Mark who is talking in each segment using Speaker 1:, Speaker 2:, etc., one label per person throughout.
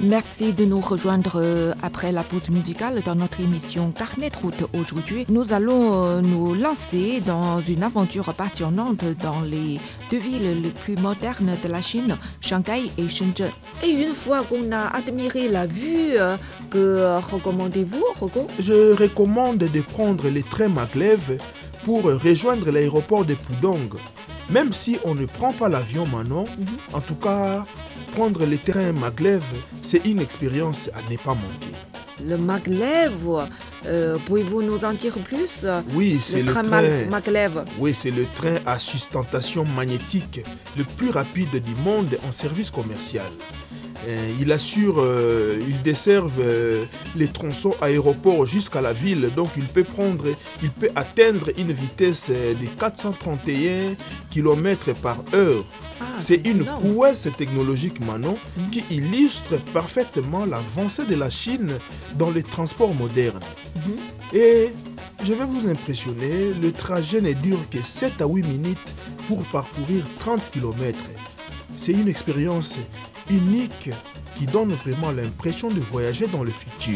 Speaker 1: Merci de nous rejoindre après la pause musicale dans notre émission Carnet de route. Aujourd'hui, nous allons nous lancer dans une aventure passionnante dans les deux villes les plus modernes de la Chine, Shanghai et Shenzhen. Et une fois qu'on a admiré la vue, que recommandez-vous, Rocco?
Speaker 2: Je recommande de prendre les trains maglev pour rejoindre l'aéroport de Pudong. Même si on ne prend pas l'avion maintenant, en tout cas, prendre les trains maglev, c'est une expérience à ne pas manquer.
Speaker 1: Le maglev, pouvez-vous nous en dire plus?
Speaker 2: Oui, c'est le train
Speaker 1: maglev.
Speaker 2: Oui, c'est le train à sustentation magnétique le plus rapide du monde en service commercial. Il dessert les tronçons aéroports jusqu'à la ville, donc il peut atteindre une vitesse de 431 km/h. C'est une prouesse technologique maintenant qui illustre parfaitement l'avancée de la Chine dans les transports modernes. Et je vais vous impressionner, le trajet ne dure que 7 à 8 minutes pour parcourir 30 km. C'est une expérience unique qui donne vraiment l'impression de voyager dans le futur.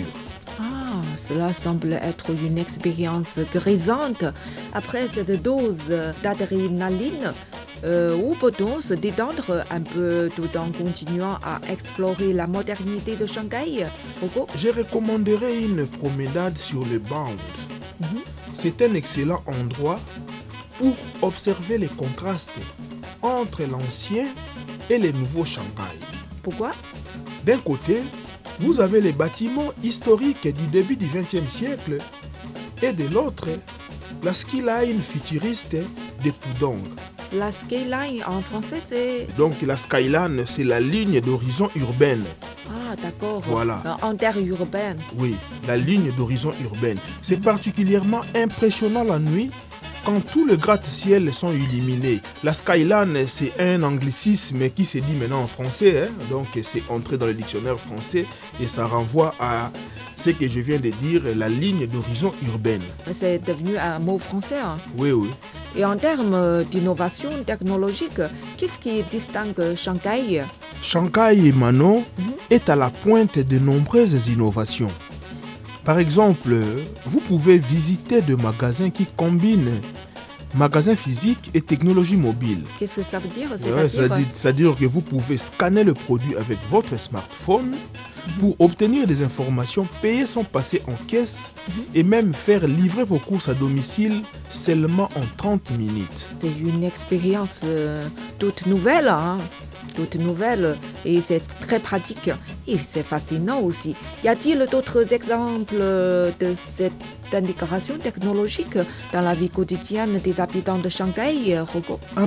Speaker 1: Cela semble être une expérience grisante. Après cette dose d'adrénaline, où peut-on se détendre un peu tout en continuant à explorer la modernité de Shanghai?
Speaker 2: Je recommanderais une promenade sur le Bound. C'est un excellent endroit pour observer les contrastes entre l'ancien et le nouveau Shanghai.
Speaker 1: Pourquoi?
Speaker 2: D'un côté, vous avez les bâtiments historiques du début du XXe siècle et de l'autre, la skyline futuriste de Pudong.
Speaker 1: La skyline en français, c'est...
Speaker 2: Donc la skyline, c'est la ligne d'horizon urbaine.
Speaker 1: D'accord.
Speaker 2: Voilà.
Speaker 1: Interurbaine.
Speaker 2: Oui, la ligne d'horizon urbaine. C'est particulièrement impressionnant la nuit quand tous les gratte-ciel sont illuminés. La skyline, c'est un anglicisme qui se dit maintenant en français, donc c'est entré dans le dictionnaire français et ça renvoie à ce que je viens de dire, la ligne d'horizon urbaine.
Speaker 1: C'est devenu un mot français.
Speaker 2: Oui.
Speaker 1: Et en termes d'innovation technologique, qu'est-ce qui distingue Shanghai?
Speaker 2: Shanghai, Manon, est à la pointe de nombreuses innovations. Par exemple, vous pouvez visiter des magasins qui combinent magasins physiques et technologie mobile.
Speaker 1: Qu'est-ce que ça veut dire?
Speaker 2: C'est-à-dire que vous pouvez scanner le produit avec votre smartphone pour obtenir des informations, payer sans passer en caisse et même faire livrer vos courses à domicile seulement en 30 minutes.
Speaker 1: C'est une expérience toute nouvelle, toute nouvelle et c'est très pratique et c'est fascinant aussi. Y a-t-il d'autres exemples de cette intégration technologique dans la vie quotidienne des habitants de Shanghai, Rocco?